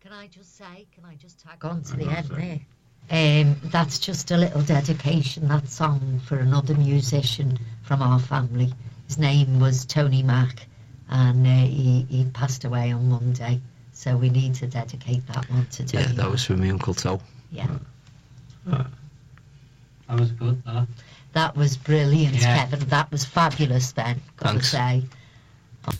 can I just tag on to the end there? That's just a little dedication, that song, for another musician from our family. His name was Tony Mack, and he passed away on Monday, so we need to dedicate that one to Tony. Yeah, that was for my Uncle Toe. Yeah. That was good, that. That was brilliant, Yeah. Kevin. That was fabulous then, got to Thanks. say.